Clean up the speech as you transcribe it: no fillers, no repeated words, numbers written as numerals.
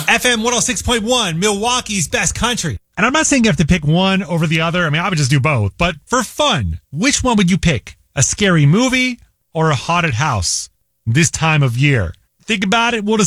FM 106.1, Milwaukee's best country. And I'm not saying you have to pick one over the other. I mean, I would just do both. But for fun, which one would you pick? A scary movie or a haunted house this time of year? Think about it. We'll